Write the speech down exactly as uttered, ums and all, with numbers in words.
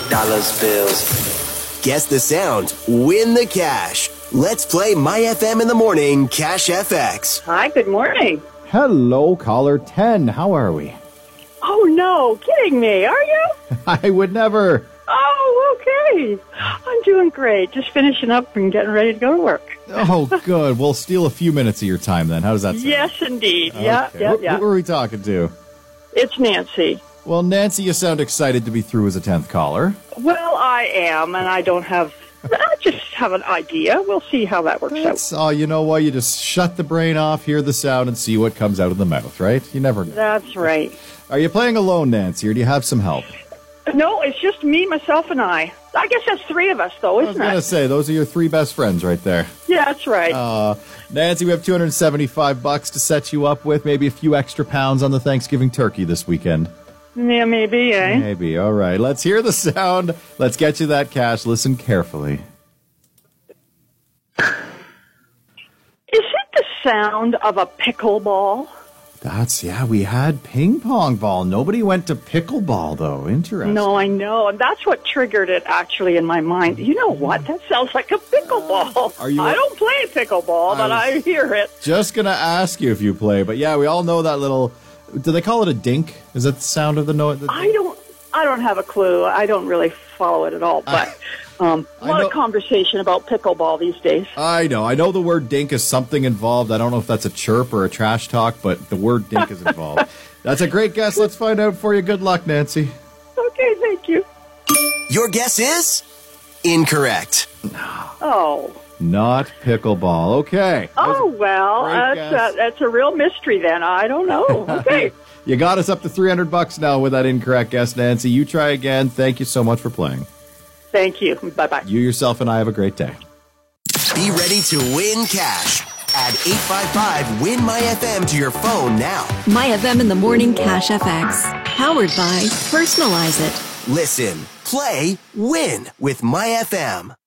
Dollars, bills. Guess the sound, win the cash. Let's play My F M in the Morning Cash F X. Hi, good morning. Hello, caller ten. How are we? Oh, no, kidding me, are you? I would never. Oh, okay. I'm doing great. Just finishing up and getting ready to go to work. Oh, good. We'll steal a few minutes of your time then. How does that sound? Yes, indeed. Yeah, Okay. yeah, Wh- yeah. Who are we talking to? It's Nancy. Well, Nancy, you sound excited to be through as a tenth caller. Well, I am, and I don't have... I just have an idea. We'll see how that works That's, out. oh, you know what? You just shut the brain off, hear the sound, and see what comes out of the mouth, right? You never know. That's right. Are you playing alone, Nancy, or do you have some help? No, it's just me, myself, and I. I guess that's three of us, though, I was isn't going to it? say, those are your three best friends right there. Yeah, that's right. Uh, Nancy, we have two hundred seventy-five bucks to set you up with, maybe a few extra pounds on the Thanksgiving turkey this weekend. Yeah, maybe, eh? Maybe. All right. Let's hear the sound. Let's get you that cash. Listen carefully. Is it the sound of a pickleball? That's, yeah, we had ping pong ball. Nobody went to pickleball, though. Interesting. No, I know. And that's what triggered it, actually, in my mind. You know what? That sounds like a pickleball. Are you- I don't play pickleball, but I I was- hear it. Just going to ask you if you play. But, yeah, we all know that little... Do they call it a dink? Is that the sound of the noise? I don't I don't have a clue. I don't really follow it at all. But um, a I lot know- of conversation about pickleball these days. I know. I know the word dink is something involved. I don't know if that's a chirp or a trash talk, but the word dink is involved. That's a great guess. Let's find out for you. Good luck, Nancy. Okay, thank you. Your guess is incorrect. Oh. Not pickleball. Okay. Oh, well, great that's, guess. uh, that's a real mystery then. I don't know. Okay. You got us up to three hundred bucks now with that incorrect guess, Nancy. You try again. Thank you so much for playing. Thank you. Bye-bye. You yourself and I have a great day. Be ready to win cash. Add eight five five, win My F M to your phone now. My F M in the Morning Cash F X. Powered by Personalize It. Listen, play, win with My F M.